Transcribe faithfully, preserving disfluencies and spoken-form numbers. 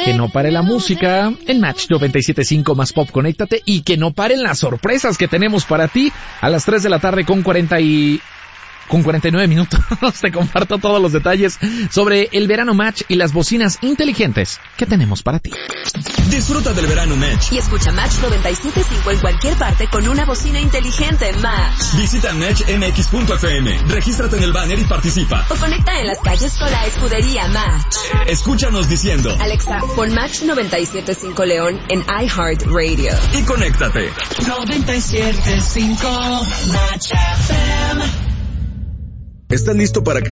Que no pare la música en Match noventa y siete punto cinco más Pop, conéctate, y que no paren las sorpresas que tenemos para ti a las tres de la tarde con cuarenta y... con cuarenta y nueve minutos. Te comparto todos los detalles sobre el Verano Match y las bocinas inteligentes que tenemos para ti. Disfruta del Verano Match y escucha Match noventa y siete punto cinco en cualquier parte con una bocina inteligente Match. Visita match m x punto f m, regístrate en el banner y participa. O conecta en las calles con la escudería Match. Escúchanos diciendo: Alexa, pon Match noventa y siete punto cinco León en iHeartRadio. Y conéctate. noventa y siete punto cinco Match F M. ¿Estás listo para